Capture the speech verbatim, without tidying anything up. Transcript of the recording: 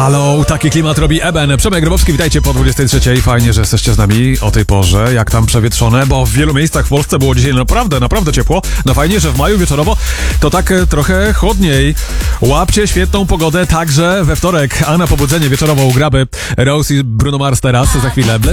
Halo, taki klimat robi Eben. Przemek Grabowski, witajcie po dwudziestej trzeciej. Fajnie, że jesteście z nami o tej porze. Jak tam przewietrzone, bo w wielu miejscach w Polsce było dzisiaj naprawdę, naprawdę ciepło. No fajnie, że w maju wieczorowo to tak trochę chłodniej. Łapcie świetną pogodę także we wtorek, a na pobudzenie wieczorowo u Graby Rose i Bruno Mars teraz za chwilę.